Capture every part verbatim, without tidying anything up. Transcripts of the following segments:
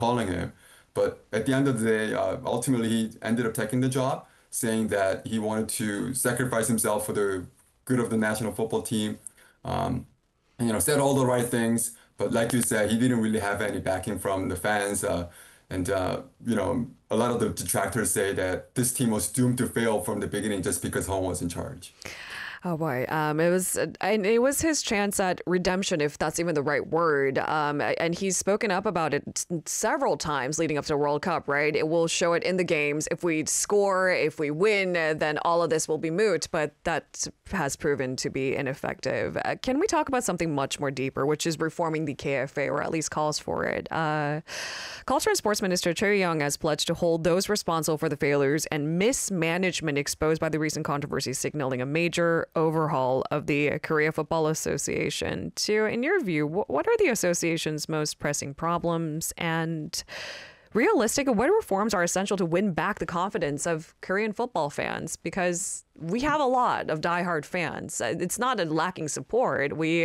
calling him. But at the end of the day, uh, ultimately he ended up taking the job, saying that he wanted to sacrifice himself for the good of the national football team. Um, and, you know, said all the right things, but like you said, he didn't really have any backing from the fans. Uh, and uh, you know, a lot of the detractors say that this team was doomed to fail from the beginning just because Hong was in charge. Oh boy, um, it was and it was his chance at redemption, if that's even the right word. Um, and he's spoken up about it several times leading up to the World Cup. Right? It will show it in the games. If we score, if we win, then all of this will be moot. But that has proven to be ineffective. Uh, can we talk about something much more deeper, which is reforming the K F A, or at least calls for it? Uh, Culture and Sports Minister Choi Young has pledged to hold those responsible for the failures and mismanagement exposed by the recent controversy, signaling a major overhaul of the Korea Football Association. To, in your view, what are the association's most pressing problems, and realistic, what reforms are essential to win back the confidence of Korean football fans? Because we have a lot of diehard fans. It's not a lacking support. We,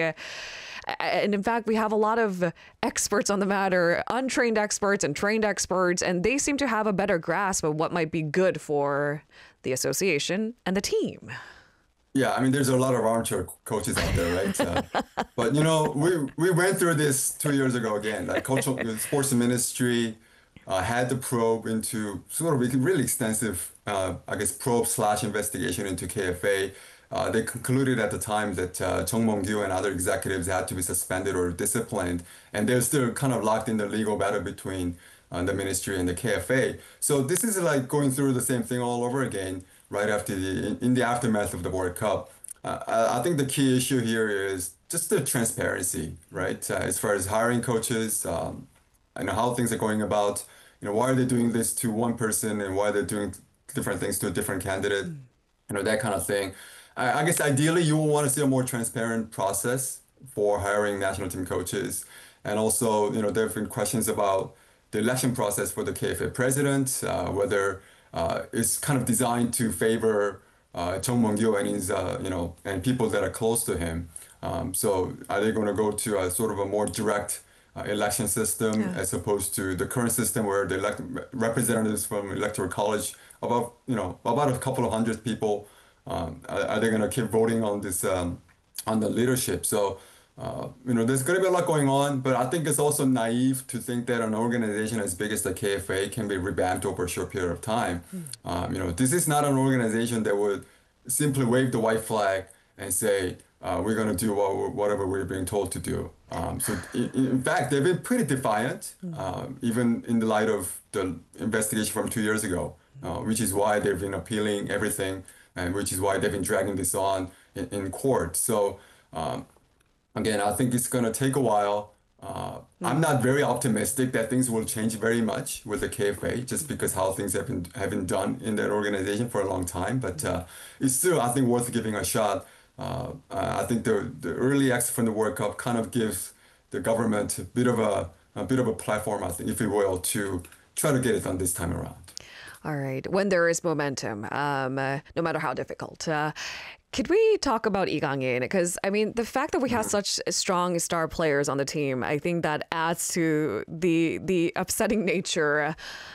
and in fact, we have a lot of experts on the matter, untrained experts and trained experts, and they seem to have a better grasp of what might be good for the association and the team. Yeah, I mean, there's a lot of armchair coaches out there, right? Uh, but you know, we we went through this two years ago again. Like cultural the sports ministry uh, had the probe into sort of a really extensive, uh, I guess, probe slash investigation into K F A. Uh, they concluded at the time that uh, Chung Mong-gyu and other executives had to be suspended or disciplined, and they're still kind of locked in the legal battle between uh, the ministry and the K F A. So this is like going through the same thing all over again right after the in, in the aftermath of the World Cup. Uh, I, I think the key issue here is just the transparency, right? Uh, as far as hiring coaches, um, I know how things are going about. You know, why are they doing this to one person and why they're doing different things to a different candidate? You know, that kind of thing. I, I guess ideally you will want to see a more transparent process for hiring national team coaches. And also, you know, there have been questions about the election process for the K F A president, uh, whether uh, it's kind of designed to favor uh, Chung Mong-gyu and his, uh, you know, and people that are close to him. Um, so are they going to go to a sort of a more direct uh, election system Yeah. as opposed to the current system where they elect representatives from electoral college, about, you know, about a couple of hundred people? Um, are, are they going to keep voting on this, um, on the leadership? So, uh, you know, there's going to be a lot going on, but I think it's also naive to think that an organization as big as the K F A can be revamped over a short period of time. Um, you know, this is not an organization that would simply wave the white flag and say, uh, we're going to do what, whatever we're being told to do. Um, so, in, in fact, they've been pretty defiant, um, even in the light of the investigation from two years ago, uh, which is why they've been appealing everything, and which is why they've been dragging this on in, in court. So, um, again, I think it's going to take a while. Uh, I'm not very optimistic that things will change very much with the K F A, just because how things have been have been done in that organization for a long time. But uh, it's still, I think, worth giving a shot. Uh, I think the the early exit from the World Cup kind of gives the government a bit of a a bit of a platform, I think, if you will, to try to get it done this time around. All right. When there is momentum, um, uh, no matter how difficult. Uh, could we talk about Lee Gang-in? Because, I mean, the fact that we have such strong star players on the team, I think that adds to the the upsetting nature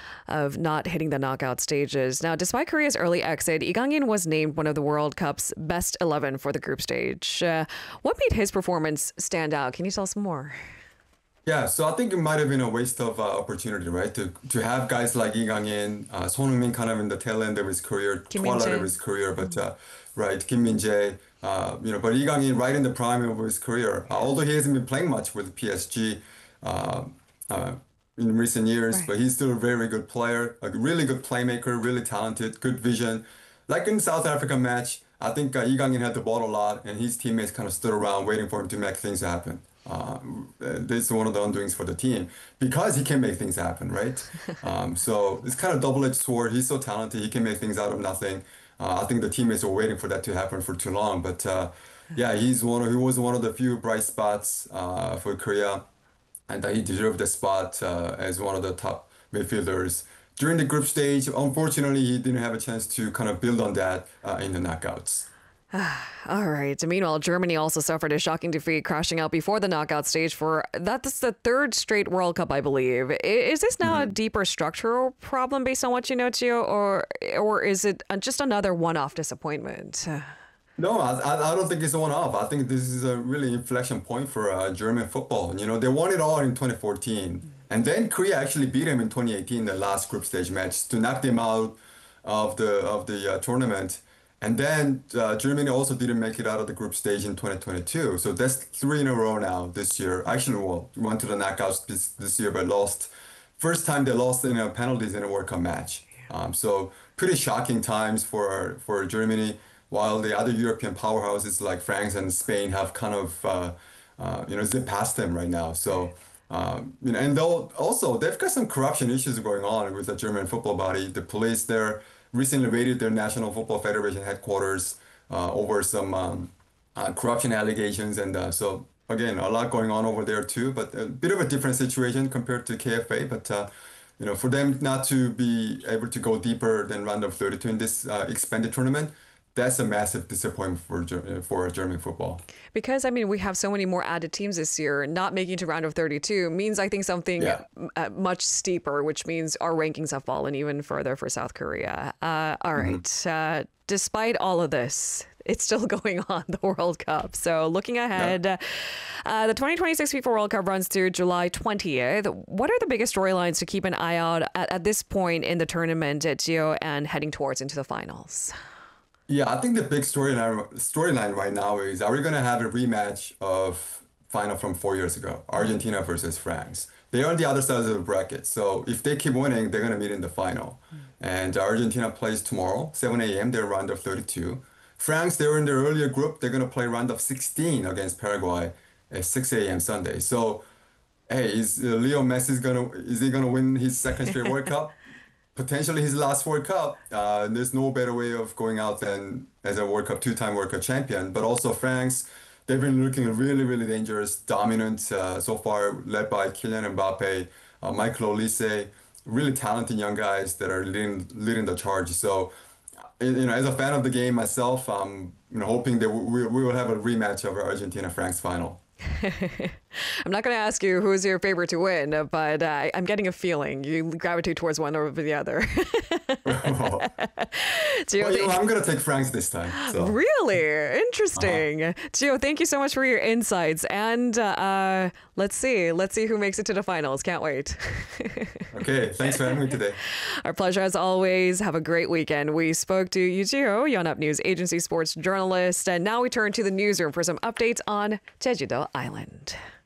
of not hitting the knockout stages. Now, despite Korea's early exit, Lee Gang-in was named one of the World Cup's best eleven for the group stage. Uh, what made his performance stand out? Can you tell us more? Yeah, so I think it might have been a waste of uh, opportunity, right? To to have guys like Lee Gang-in, uh, Son Heung-min kind of in the tail end of his career, Kim twilight of Min-jae. his career, but uh, right, Kim Min-jae, uh, you know, but Lee Gang-in right in the prime of his career. Uh, although he hasn't been playing much with P S G uh, uh, in recent years, Right. but he's still a very good player, a really good playmaker, really talented, good vision. Like in the South Africa match, I think uh, Lee Gang-in had the ball a lot, and his teammates kind of stood around waiting for him to make things happen. Uh, this is one of the undoings for the team because he can make things happen, right? Um, so it's kind of double-edged sword. He's so talented, he can make things out of nothing. Uh, I think the teammates were waiting for that to happen for too long, but uh, yeah, he's one of, he was one of the few bright spots uh, for Korea, and that he deserved the spot uh, as one of the top midfielders during the group stage. Unfortunately, he didn't have a chance to kind of build on that uh, in the knockouts. All right. Meanwhile, Germany also suffered a shocking defeat, crashing out before the knockout stage for that's the third straight World Cup, I believe. I- Is this now a deeper structural problem based on what you know, Gio, or or is it uh, just another one-off disappointment? No, I, I I don't think it's a one-off. I think this is a really inflection point for uh, German football. You know, they won it all in twenty fourteen, and then Korea actually beat them in twenty eighteen, the last group stage match, to knock them out of the of the uh, tournament. And then uh, Germany also didn't make it out of the group stage in twenty twenty-two. So that's three in a row now this year. Actually, well, went to the knockouts this, this year, but lost. First time they lost in a penalties in a World Cup match. Um, so pretty shocking times for for Germany, while the other European powerhouses like France and Spain have kind of uh, uh, you know zipped past them right now. So um, you know, and they'll also they've got some corruption issues going on with the German football body. The police there recently raided their National Football Federation headquarters uh, over some um, uh, corruption allegations, and uh, so again, a lot going on over there too. But a bit of a different situation compared to K F A. But uh, you know, for them not to be able to go deeper than round of thirty-two in this uh, expanded tournament, that's a massive disappointment for Ger- for German football. Because, I mean, we have so many more added teams this year. Not making it to round of thirty-two means, I think, something Yeah. uh, much steeper, which means our rankings have fallen even further for South Korea. Uh, all right. Uh, despite all of this, it's still going on, the World Cup. So looking ahead, uh, the twenty twenty-six FIFA World Cup runs through July twentieth. What are the biggest storylines to keep an eye out at, at this point in the tournament, at Gio, and heading towards into the finals? Yeah, I think the big storyline storyline right now is, are we going to have a rematch of final from four years ago, Argentina versus France? They're on the other side of the bracket, so if they keep winning, they're going to meet in the final. And Argentina plays tomorrow, seven a m. They're round of thirty-two. France, they were in their earlier group. They're going to play round of sixteen against Paraguay at six a m. Sunday. So, hey, is uh, Leo Messi gonna is he gonna win his second straight World Cup? Potentially his last World Cup. Uh, there's no better way of going out than as a World Cup, two-time World Cup champion. But also France, they've been looking really, really dangerous, dominant uh, so far, led by Kylian Mbappe, uh, Michael Olise, really talented young guys that are leading leading the charge. So, you know, as a fan of the game myself, I'm you know, hoping that we, we will have a rematch of our Argentina-France final. I'm not going to ask you who's your favorite to win, but uh, I'm getting a feeling you gravitate towards one over the other. Well, Gio, well, you know, thank- I'm going to take France this time. So. Really interesting. Gio, thank you so much for your insights. And uh, let's see. Let's see who makes it to the finals. Can't wait. Okay, thanks for having me today. Our pleasure as always. Have a great weekend. We spoke to Yujiro, Yonhap News Agency sports journalist. And now we turn to the newsroom for some updates on Jeju-do Island.